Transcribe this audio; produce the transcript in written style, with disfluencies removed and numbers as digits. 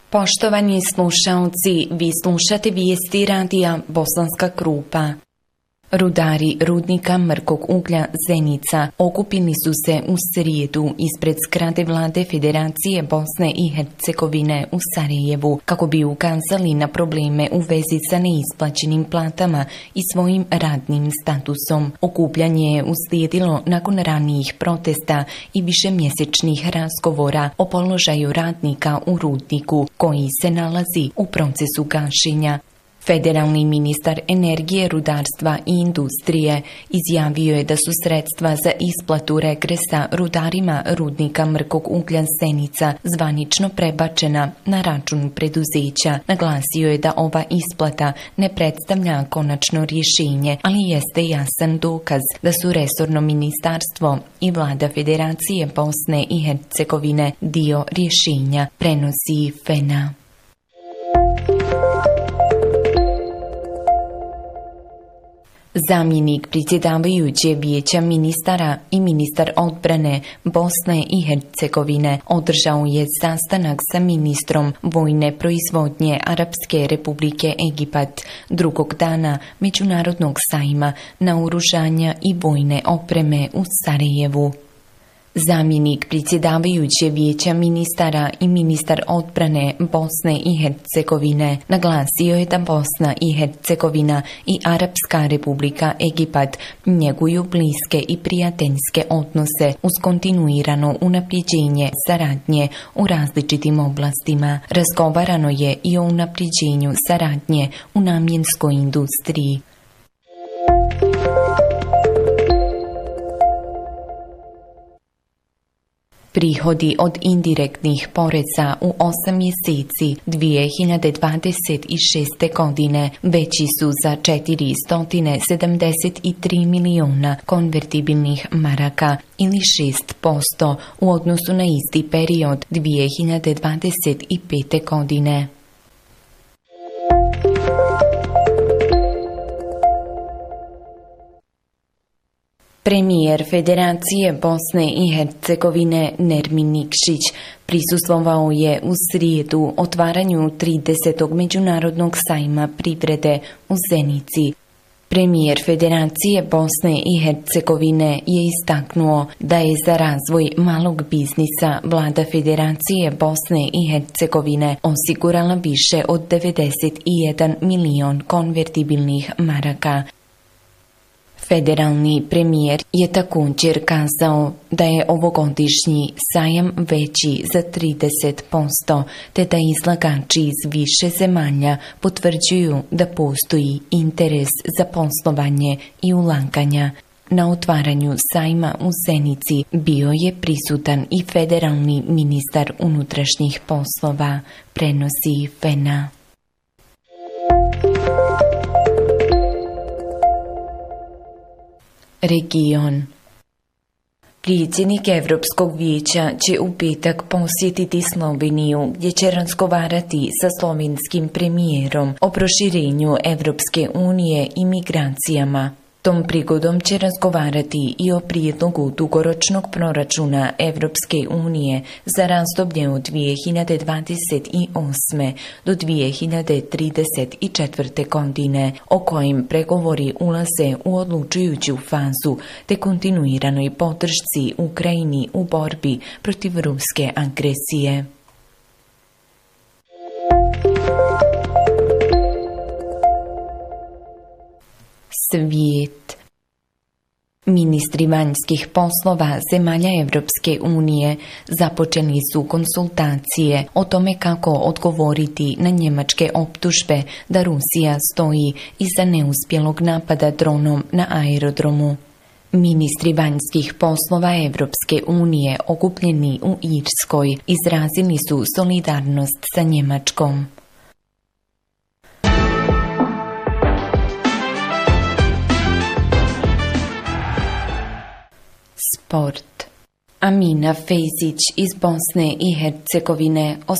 Poštovani slušaoci, vi slušate vijesti radija Bosanska Krupa. Rudari rudnika mrkog uglja Zenica okupili su se u srijedu ispred zgrade vlade Federacije Bosne i Hercegovine u Sarajevu kako bi ukazali na probleme u vezi sa neisplaćenim platama i svojim radnim statusom. Okupljanje je uslijedilo nakon ranijih protesta i višemjesečnih razgovora o položaju radnika u rudniku koji se nalazi u procesu gašenja. Federalni ministar energije, rudarstva i industrije izjavio je da su sredstva za isplatu regresa rudarima rudnika mrkog uglja Zenica zvanično prebačena na račun preduzeća. Naglasio je da ova isplata ne predstavlja konačno rješenje, ali jeste jasan dokaz da su resorno ministarstvo i vlada Federacije Bosne i Hercegovine dio rješenja, prenosi FENA. Zamjenik predsjedavajuće Vijeća ministara i ministar odbrane Bosne i Hercegovine održao je sastanak sa ministrom vojne proizvodnje Arapske Republike Egipat drugog dana Međunarodnog sajma naoružanja i vojne opreme u Sarajevu. Zamjenik predsjedavajuće Vijeća ministara i ministar odbrane Bosne i Hercegovine naglasio je da Bosna i Hercegovina i Arapska Republika Egipat njeguju bliske i prijateljske odnose uz kontinuirano unapređenje saradnje u različitim oblastima. Razgovarano je i o unapređenju saradnje u namjenskoj industriji. Prihodi od indirektnih poreza u 8 mjeseci 2026. godine veći su za 473 miliona konvertibilnih maraka ili 6% u odnosu na isti period 2025. godine. Premijer Federacije Bosne i Hercegovine Nermin Nikšić prisustvovao je u srijedu otvaranju 30. Međunarodnog sajma privrede u Zenici. Premijer Federacije Bosne i Hercegovine je istaknuo da je za razvoj malog biznisa vlada Federacije Bosne i Hercegovine osigurala više od 91 milion konvertibilnih maraka. Federalni premijer je također kazao da je ovogodišnji sajam veći za 30%, te da izlagači iz više zemalja potvrđuju da postoji interes za poslovanje i ulaganja. Na otvaranju sajma u Zenici bio je prisutan i federalni ministar unutrašnjih poslova, prenosi FENA. Region. Predsjednik Europskog vijeća će u petak posjetiti Sloveniju gdje će razgovarati sa slovenskim premijerom o proširenju Europske unije i migracijama. Tom prigodom će razgovarati i o prijedlogu dugoročnog proračuna Europske unije za razdoblje od 2028. do 2034. godine, o kojim pregovori ulaze u odlučujuću fazu te kontinuiranoj podršci Ukrajini u borbi protiv ruske agresije. Svijet. Ministri vanjskih poslova zemalja Europske unije započeli su konsultacije o tome kako odgovoriti na njemačke optužbe da Rusija stoji iza neuspjelog napada dronom na aerodromu. Ministri vanjskih poslova Europske unije okupljeni u Irskoj izrazili su solidarnost sa Njemačkom. Sport. Amina Fejzić iz Bosne i Hercegovine